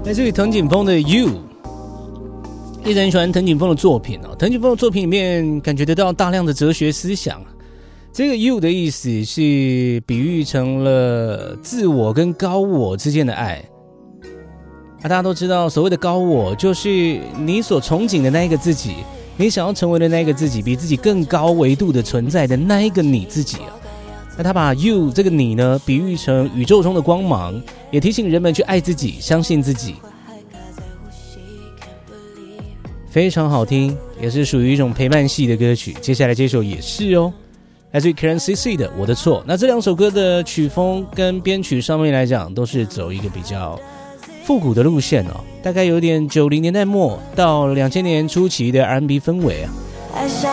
来自于藤井风的 You， 一直很喜欢藤井风的作品哦。藤井风的作品里面感觉得到大量的哲学思想。这个 You 的意思是比喻成了自我跟高我之间的爱。大家都知道，所谓的高我就是你所憧憬的那一个自己，你想要成为的那一个自己，比自己更高维度的存在的那一个你自己。那他把 You 这个你呢比喻成宇宙中的光芒，也提醒人们去爱自己，相信自己。非常好听，也是属于一种陪伴系的歌曲。接下来这首也是哦，来自于 Karen CC 的我的错。那这两首歌的曲风跟编曲上面来讲都是走一个比较复古的路线哦，大概有点90年代末到2000年初期的 R&B 氛围啊。